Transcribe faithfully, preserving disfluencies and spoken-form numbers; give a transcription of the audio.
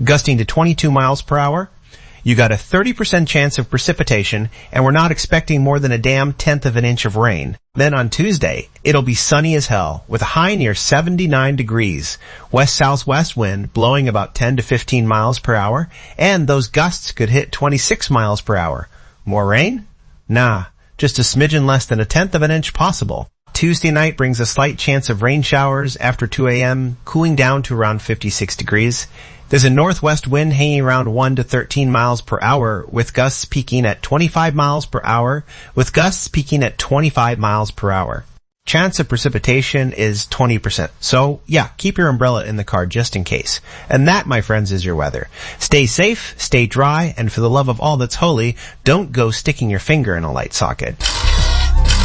gusting to twenty-two miles per hour. You got a thirty percent chance of precipitation, and we're not expecting more than a damn tenth of an inch of rain. Then on Tuesday, it'll be sunny as hell, with a high near seventy-nine degrees, west-southwest wind blowing about ten to fifteen miles per hour, and those gusts could hit twenty-six miles per hour. More rain? Nah, just a smidgen less than a tenth of an inch possible. Tuesday night brings a slight chance of rain showers after two a.m., cooling down to around fifty-six degrees. There's a northwest wind hanging around one to thirteen miles per hour, with gusts peaking at twenty-five miles per hour, with gusts peaking at twenty-five miles per hour. Chance of precipitation is twenty percent. So, yeah, keep your umbrella in the car just in case. And that, my friends, is your weather. Stay safe, stay dry, and for the love of all that's holy, don't go sticking your finger in a light socket.